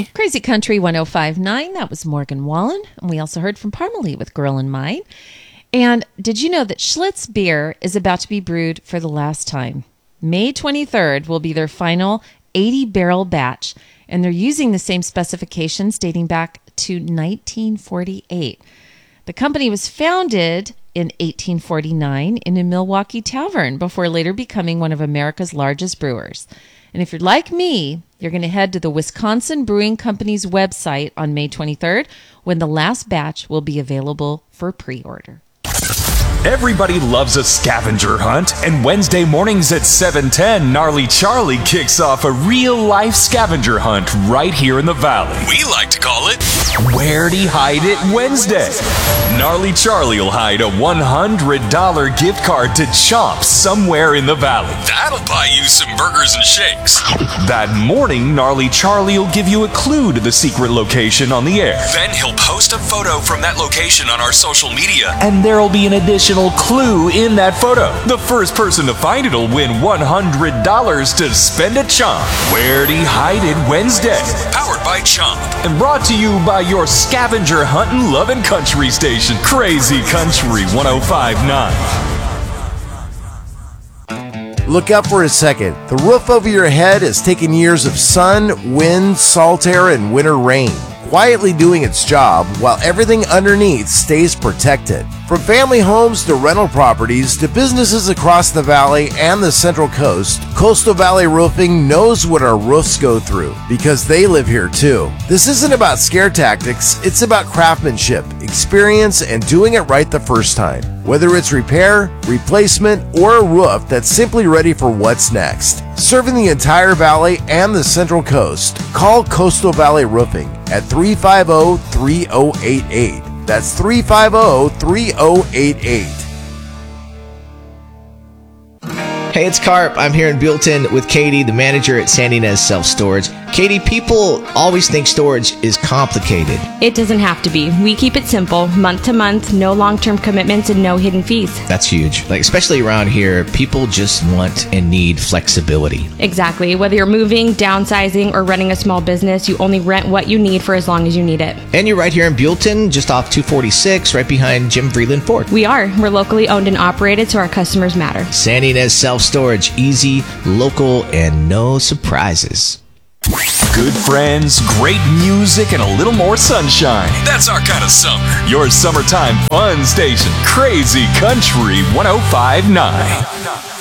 Country. Crazy Country 105.9. That was Morgan Wallen. And we also heard from Parmalee with Girl in Mine. And did you know that Schlitz beer is about to be brewed for the last time? May 23rd will be their final 80-barrel batch, and they're using the same specifications dating back to 1948. The company was founded in 1849 in a Milwaukee tavern before later becoming one of America's largest brewers. And if you're like me, you're going to head to the Wisconsin Brewing Company's website on May 23rd when the last batch will be available for pre-order. Everybody loves a scavenger hunt, and Wednesday mornings at 7:10, Gnarly Charlie kicks off a real-life scavenger hunt right here in the Valley. We like to call it Where'd He Hide It Wednesday? Gnarly Charlie will hide a $100 gift card to Chomp somewhere in the Valley. That'll buy you some burgers and shakes. That morning, Gnarly Charlie will give you a clue to the secret location on the air. Then he'll post a photo from that location on our social media. And there'll be an additional clue in that photo. The first person to find it will win $100 to spend at Chomp. Where'd He Hide It Wednesday? Powered by Chomp. And brought to you by your scavenger hunting loving country station, Crazy Country 105.9. Look up for a second. The roof over your head has taken years of sun, wind, salt air, and winter rain, quietly doing its job while everything underneath stays protected. From family homes to rental properties to businesses across the valley and the Central Coast, Coastal Valley Roofing knows what our roofs go through because they live here too. This isn't about scare tactics, it's about craftsmanship, experience, and doing it right the first time. Whether it's repair, replacement, or a roof that's simply ready for what's next. Serving the entire valley and the Central Coast, call Coastal Valley Roofing at 350-3088. That's 350-3088. Hey, it's Carp. I'm here in Buellton with Katie, the manager at San Ynez Self Storage. Katie, people always think storage is complicated. It doesn't have to be. We keep it simple, month to month, no long-term commitments and no hidden fees. That's huge. Especially around here, people just want and need flexibility. Exactly. Whether you're moving, downsizing, or running a small business, you only rent what you need for as long as you need it. And you're right here in Buellton, just off 246, right behind Jim Vreeland Ford. We are. We're locally owned and operated, so our customers matter. San Ynez Self Storage, easy, local, and no surprises. Good friends, great music, and a little more sunshine. That's our kind of summer. Your summertime fun station, Crazy Country 105.9.